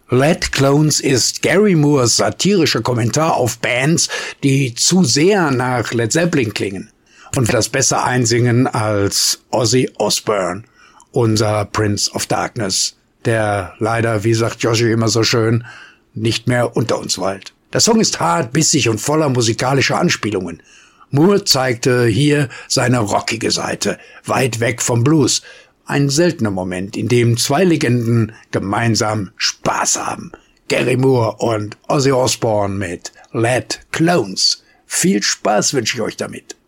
Let Clones ist Gary Moores satirischer Kommentar auf Bands, die zu sehr nach Led Zeppelin klingen und das besser einsingen als Ozzy Osbourne, unser Prince of Darkness, der leider, wie sagt Joshi immer so schön, nicht mehr unter uns weilt. Der Song ist hart, bissig und voller musikalischer Anspielungen. Moore zeigte hier seine rockige Seite, weit weg vom Blues. Ein seltener Moment, in dem zwei Legenden gemeinsam Spaß haben. Gary Moore und Ozzy Osbourne mit Let Clones. Viel Spaß wünsche ich euch damit.